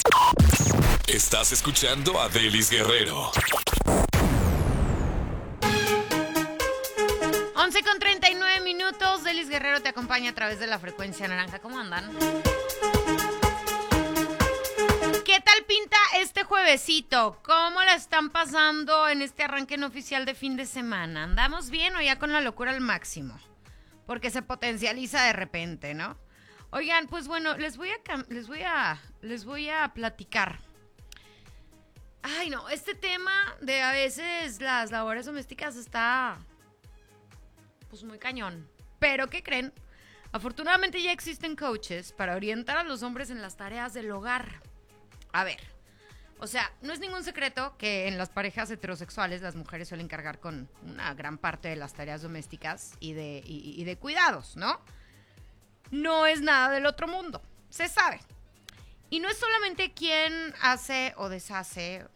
Estás escuchando a Delis Guerrero. 11:39. Delis Guerrero te acompaña a través de la frecuencia naranja. ¿Cómo andan? ¿Qué tal pinta este juevesito? ¿Cómo la están pasando en este arranque no oficial de fin de semana? ¿Andamos bien o ya con la locura al máximo? Porque se potencializa de repente, ¿no? Oigan, pues bueno, les voy a platicar. Ay, no, este tema de a veces las labores domésticas está pues muy cañón. Pero, ¿qué creen? Afortunadamente ya existen coaches para orientar a los hombres en las tareas del hogar. A ver, o sea, no es ningún secreto que en las parejas heterosexuales las mujeres suelen cargar con una gran parte de las tareas domésticas y de cuidados, ¿no? No es nada del otro mundo, se sabe. Y no es solamente quien hace o deshace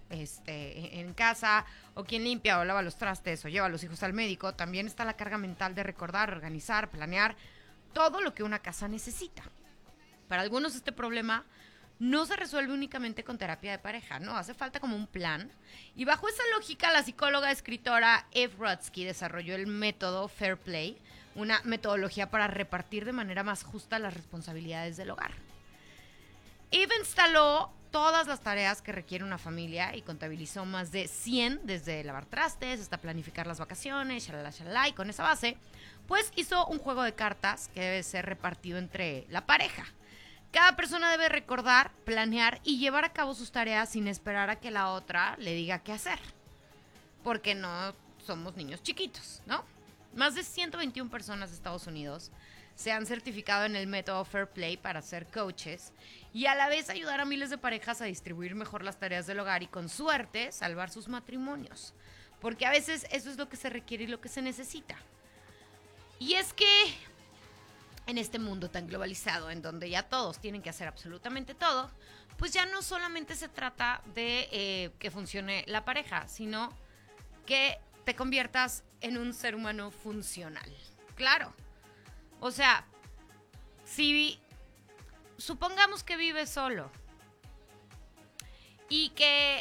en casa, o quien limpia o lava los trastes o lleva a los hijos al médico. También está la carga mental de recordar, organizar, planear todo lo que una casa necesita. Para algunos este problema no se resuelve únicamente con terapia de pareja, no, hace falta como un plan. Y bajo esa lógica, la psicóloga escritora Eve Rodsky desarrolló el método Fair Play, una metodología para repartir de manera más justa las responsabilidades del hogar. Eve instaló todas las tareas que requiere una familia y contabilizó más de 100, desde lavar trastes hasta planificar las vacaciones, shalala, y con esa base, pues hizo un juego de cartas que debe ser repartido entre la pareja. Cada persona debe recordar, planear y llevar a cabo sus tareas sin esperar a que la otra le diga qué hacer, porque no somos niños chiquitos, ¿no? Más de 121 personas de Estados Unidos se han certificado en el método Fair Play para ser coaches y a la vez ayudar a miles de parejas a distribuir mejor las tareas del hogar y, con suerte, salvar sus matrimonios. Porque a veces eso es lo que se requiere y lo que se necesita. Y es que en este mundo tan globalizado, en donde ya todos tienen que hacer absolutamente todo, pues ya no solamente se trata de que funcione la pareja, sino que te conviertas en un ser humano funcional. Claro. O sea, si supongamos que vives solo y que,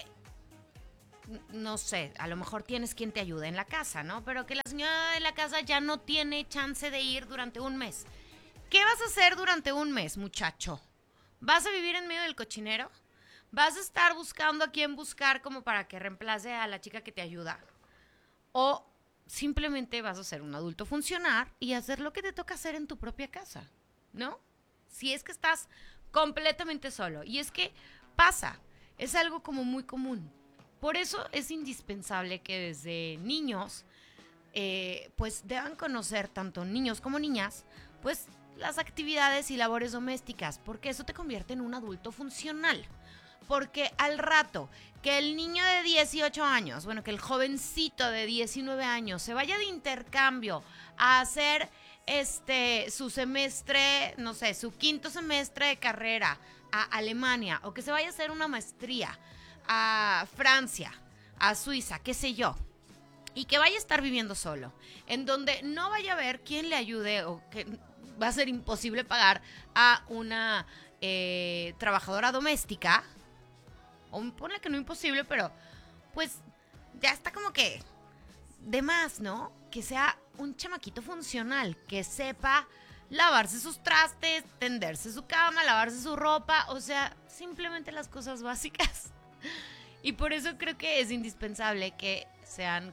no sé, a lo mejor tienes quien te ayude en la casa, ¿no? Pero que la señora de la casa ya no tiene chance de ir durante un mes. ¿Qué vas a hacer durante un mes, muchacho? ¿Vas a vivir en medio del cochinero? ¿Vas a estar buscando a quién buscar como para que reemplace a la chica que te ayuda? ¿O simplemente vas a ser un adulto funcional y hacer lo que te toca hacer en tu propia casa, ¿no? Si es que estás completamente solo. Y es que pasa, es algo como muy común. Por eso es indispensable que desde niños, pues deban conocer, tanto niños como niñas, pues las actividades y labores domésticas, porque eso te convierte en un adulto funcional. Porque al rato que el niño de 18 años, bueno, que el jovencito de 19 años se vaya de intercambio a hacer su semestre, no sé, su quinto semestre de carrera a Alemania, o que se vaya a hacer una maestría a Francia, a Suiza, qué sé yo, y que vaya a estar viviendo solo, en donde no vaya a haber quien le ayude, o que va a ser imposible pagar a una trabajadora doméstica, o ponle que no imposible, pero pues ya está como que de más, ¿no? Que sea un chamaquito funcional, que sepa lavarse sus trastes, tenderse su cama, lavarse su ropa, o sea, simplemente las cosas básicas. Y por eso creo que es indispensable que sean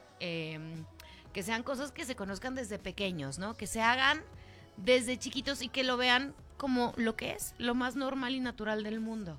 cosas que se conozcan desde pequeños, ¿no? Que se hagan desde chiquitos y que lo vean como lo que es, lo más normal y natural del mundo.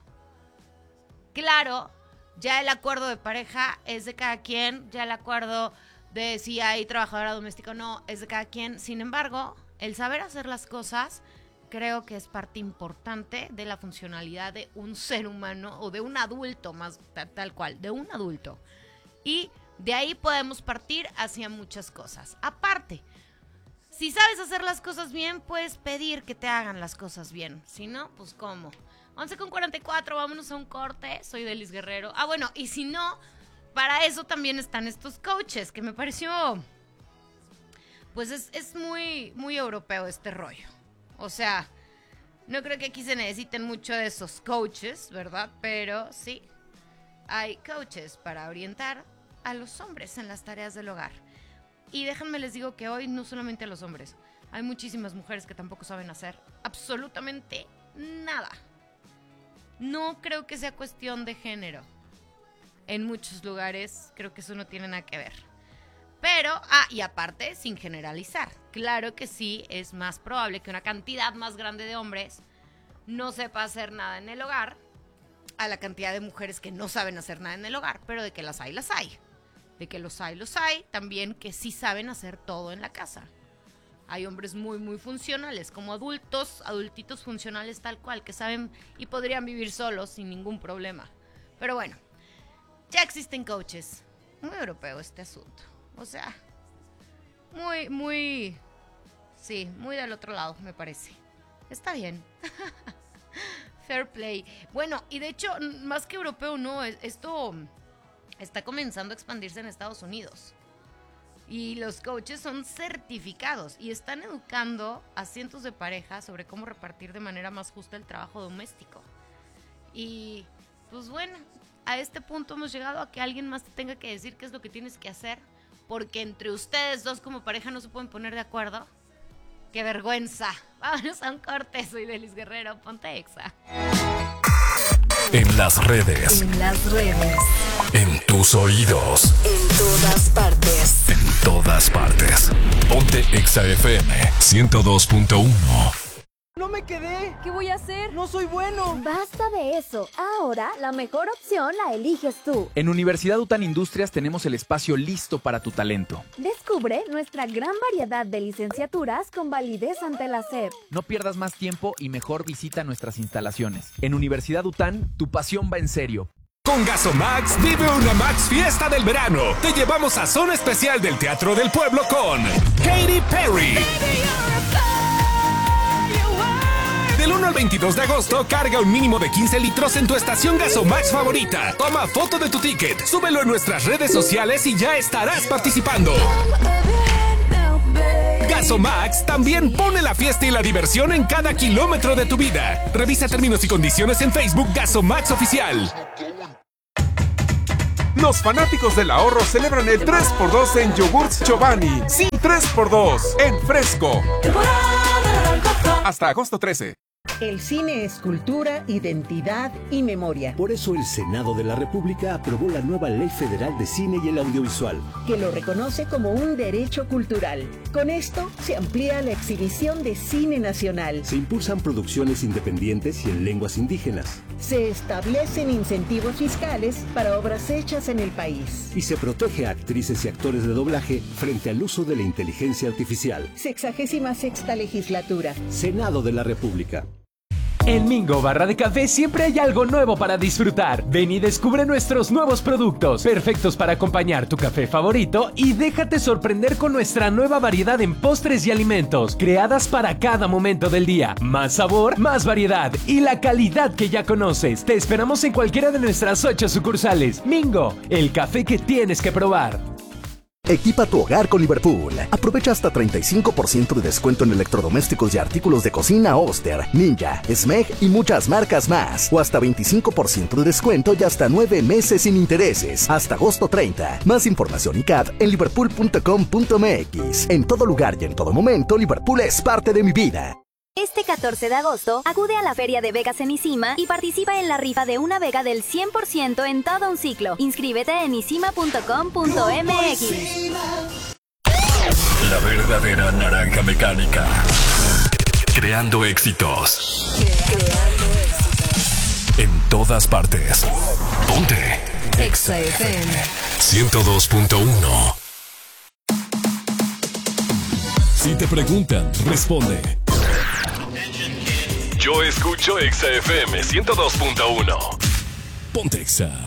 Claro, ya el acuerdo de pareja es de cada quien, ya el acuerdo de si hay trabajadora doméstica o no es de cada quien. Sin embargo, el saber hacer las cosas creo que es parte importante de la funcionalidad de un ser humano o de un adulto, más tal cual, de un adulto. Y de ahí podemos partir hacia muchas cosas. Aparte, si sabes hacer las cosas bien, puedes pedir que te hagan las cosas bien. Si no, pues ¿cómo? 11:44, vámonos a un corte. Soy Delis Guerrero. Ah, bueno, y si no, para eso también están estos coaches, que me pareció, pues es muy, muy europeo este rollo. O sea, No creo que aquí se necesiten mucho de esos coaches, ¿verdad? Pero sí, hay coaches para orientar a los hombres en las tareas del hogar. Y déjenme les digo que hoy no solamente a los hombres, hay muchísimas mujeres que tampoco saben hacer absolutamente nada. No creo que sea cuestión de género. En muchos lugares creo que eso no tiene nada que ver. Pero, y aparte, sin generalizar, claro que sí es más probable que una cantidad más grande de hombres no sepa hacer nada en el hogar a la cantidad de mujeres que no saben hacer nada en el hogar, pero de que las hay, las hay. De que los hay, también que sí saben hacer todo en la casa. Hay hombres muy, muy funcionales, como adultitos funcionales tal cual, que saben y podrían vivir solos sin ningún problema. Pero bueno, ya existen coaches. Muy europeo este asunto. O sea, muy del otro lado, me parece. Está bien. Fair play. Bueno, y de hecho, más que europeo, no, esto está comenzando a expandirse en Estados Unidos. Y los coaches son certificados y están educando a cientos de parejas sobre cómo repartir de manera más justa el trabajo doméstico. Y, pues bueno, a este punto hemos llegado a que alguien más te tenga que decir qué es lo que tienes que hacer. Porque entre ustedes dos como pareja no se pueden poner de acuerdo. ¡Qué vergüenza! Vámonos a un corte. Soy Delis Guerrero. Ponte Exa. En las redes. En tus oídos. En todas partes. En todas partes. Ponte Exa FM 102.1. ¡No me quedé! ¿Qué voy a hacer? ¡No soy bueno! Basta de eso. Ahora, la mejor opción la eliges tú. En Universidad UTAN Industrias tenemos el espacio listo para tu talento. Descubre nuestra gran variedad de licenciaturas con validez ante la SEP. No pierdas más tiempo y mejor visita nuestras instalaciones. En Universidad UTAN, tu pasión va en serio. Con Gasomax vive una Max Fiesta del verano. Te llevamos a zona especial del Teatro del Pueblo con Katy Perry. Del 1 al 22 de agosto, carga un mínimo de 15 litros en tu estación Gasomax favorita. Toma foto de tu ticket, súbelo en nuestras redes sociales y ya estarás participando. Gasomax también pone la fiesta y la diversión en cada kilómetro de tu vida. Revisa términos y condiciones en Facebook Gasomax Oficial. Los fanáticos del ahorro celebran el 3x2 en yogurts Chobani. Sí, 3x2 en fresco. Hasta agosto 13. El cine es cultura, identidad y memoria. Por eso el Senado de la República aprobó la nueva Ley Federal de Cine y el Audiovisual, que lo reconoce como un derecho cultural. Con esto se amplía la exhibición de cine nacional. Se impulsan producciones independientes y en lenguas indígenas. Se establecen incentivos fiscales para obras hechas en el país. Y se protege a actrices y actores de doblaje frente al uso de la inteligencia artificial. 66ª legislatura. Senado de la República. En Mingo Barra de Café siempre hay algo nuevo para disfrutar. Ven y descubre nuestros nuevos productos, perfectos para acompañar tu café favorito, y déjate sorprender con nuestra nueva variedad en postres y alimentos, creadas para cada momento del día. Más sabor, más variedad y la calidad que ya conoces. Te esperamos en cualquiera de nuestras 8 sucursales. Mingo, el café que tienes que probar. Equipa tu hogar con Liverpool. Aprovecha hasta 35% de descuento en electrodomésticos y artículos de cocina Oster, Ninja, Smeg y muchas marcas más. O hasta 25% de descuento y hasta 9 meses sin intereses. Hasta agosto 30. Más información y CAD en liverpool.com.mx. En todo lugar y en todo momento, Liverpool es parte de mi vida. Este 14 de agosto, acude a la Feria de Vegas en Isima y participa en la rifa de una Vega del 100% en todo un ciclo. Inscríbete en isima.com.mx. La verdadera naranja mecánica. Creando éxitos. En todas partes. Ponte Exa FM 102.1. Si te preguntan, responde. Yo escucho Exa FM 102.1. Ponte Exa.